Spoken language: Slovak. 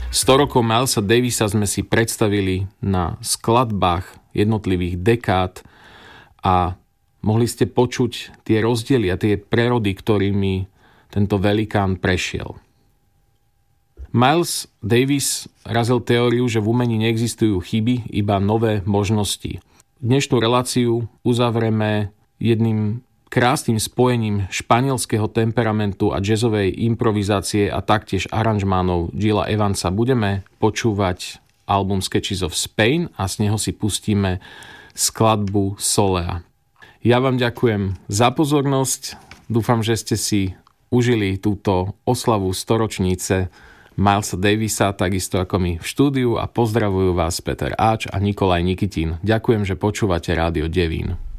100 rokov Milesa Davisa sme si predstavili na skladbách jednotlivých dekád a mohli ste počuť tie rozdiely a tie prerody, ktorými tento velikán prešiel. Miles Davis razil teóriu, že v umení neexistujú chyby, iba nové možnosti. Dnešnú reláciu uzavrieme jedným krásnym spojením španielského temperamentu a jazzovej improvizácie a taktiež aranžmánov Gilla Evansa. Budeme počúvať album Sketches of Spain a z neho si pustíme skladbu Solea. Ja vám ďakujem za pozornosť. Dúfam, že ste si užili túto oslavu storočnice Milesa Davisa, takisto ako my v štúdiu, a pozdravujú vás Peter Áč a Nikolaj Nikitín. Ďakujem, že počúvate Rádio Devín.